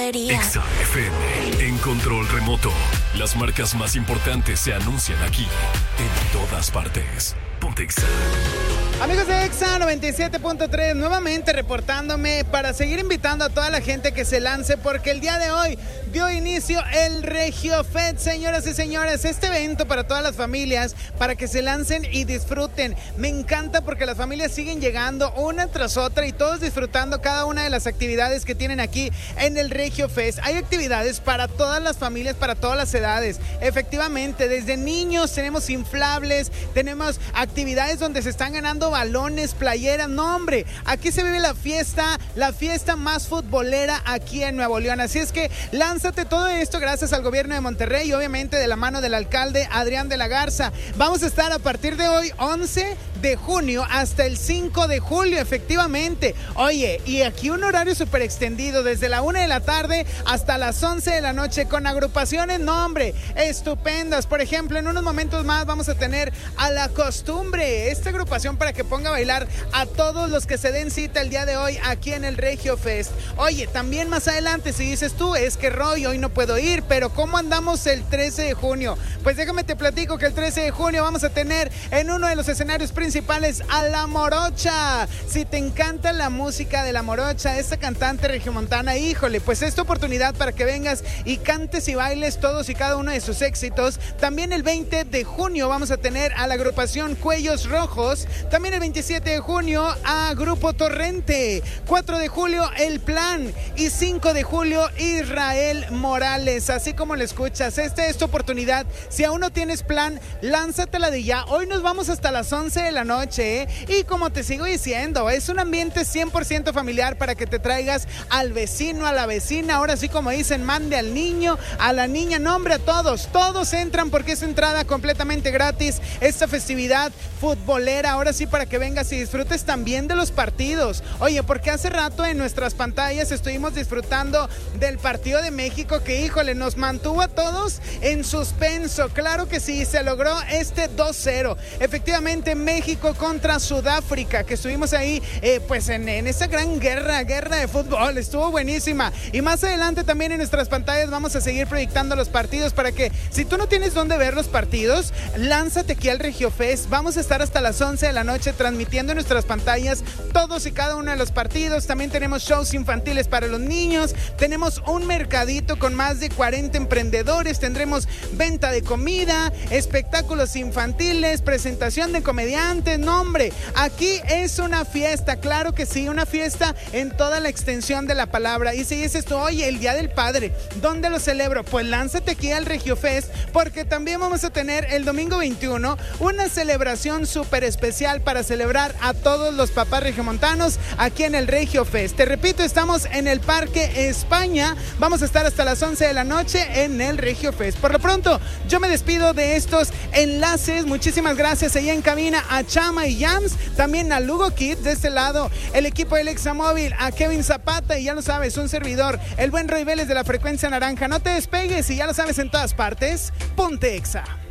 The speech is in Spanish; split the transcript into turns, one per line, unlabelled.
batería.
Exa FM, en control remoto. Las marcas más importantes se anuncian aquí, en todas partes. Ponte Exa.
Amigos de Exa 97.3, nuevamente reportándome para seguir invitando a toda la gente que se lance, porque el día de hoy dio inicio el Regio Fest, señoras y señores, este evento para todas las familias, para que se lancen y disfruten. Me encanta porque las familias siguen llegando una tras otra y todos disfrutando cada una de las actividades que tienen aquí en el Regio Fest. Hay actividades para todas las familias, para todas las edades. Efectivamente, desde niños tenemos inflables, tenemos actividades donde se están ganando balones, playeras. No, hombre, aquí se vive la fiesta más futbolera aquí en Nuevo León. Así es que lánzate. Todo esto gracias al gobierno de Monterrey y obviamente de la mano del alcalde Adrián de la Garza. Vamos a estar a partir de hoy, 11 de junio, hasta el 5 de julio, efectivamente. Oye, y aquí un horario súper extendido, desde la 1 de la tarde hasta las 11 de la noche, con agrupaciones, no, hombre, estupendas. Por ejemplo, en unos momentos más vamos a tener a La Costumbre, esta agrupación para que ponga a bailar a todos los que se den cita el día de hoy aquí en el Regio Fest. Oye, también más adelante, si dices tú, es que Roy, hoy no puedo ir, pero ¿cómo andamos el 13 de junio? Pues déjame te platico que el 13 de junio vamos a tener en uno de los escenarios principales a La Morocha. Si te encanta la música de La Morocha, esta cantante regiomontana, híjole, pues esta oportunidad para que vengas y cantes y bailes todos y cada uno de sus éxitos. También el 20 de junio vamos a tener a la agrupación Cuellos Rojos. También el 27 de junio a Grupo Torrente. 4 de julio El Plan. Y 5 de julio Israel Morales. Así como lo escuchas, esta es tu oportunidad. Si aún no tienes plan, lánzatela de ya. Hoy nos vamos hasta las 11 de la noche, ¿eh? Y como te sigo diciendo, es un ambiente 100% familiar para que te traigas al vecino, a la vecina. Ahora sí, como dicen, mande al niño, a la niña, nombre a todos. Todos entran porque es entrada completamente gratis. Esta festividad futbolera, ahora sí, para que vengas y disfrutes también de los partidos. Oye, porque hace rato en nuestras pantallas estuvimos disfrutando del partido de México que, híjole, nos mantuvo a todos en suspenso. Claro que sí, se logró este 2-0. Efectivamente, México contra Sudáfrica, que estuvimos ahí pues en esa gran guerra de fútbol. Estuvo buenísima. Y más adelante también en nuestras pantallas vamos a seguir proyectando los partidos para que, si tú no tienes dónde ver los partidos, lánzate aquí al Regio Fest. Vamos a estar hasta las 11 de la noche transmitiendo en nuestras pantallas todos y cada uno de los partidos. También tenemos shows infantiles para los niños. Tenemos un mercadito con más de 40 emprendedores. Tendremos venta de comida, espectáculos infantiles, presentación de comediantes. No, hombre, aquí es una fiesta, claro que sí, una fiesta en toda la extensión de la palabra. Y si dices tú, oye, el Día del Padre, ¿dónde lo celebro? Pues lánzate aquí al Regio Fest, porque también vamos a tener el domingo 21 una celebración súper especial para celebrar a todos los papás regiomontanos aquí en el Regio Fest. Te repito, estamos en el Parque España. Vamos a estar hasta las 11 de la noche en el Regio Fest. Por lo pronto, yo me despido de estos enlaces. Muchísimas gracias allá en cabina a Chama y Yams, también a Lugo Kid de este lado, el equipo del Examóvil, a Kevin Zapata y ya lo sabes, un servidor, el buen Roy Vélez de la Frecuencia Naranja. No te despegues y ya lo sabes, en todas partes, ponte Exa.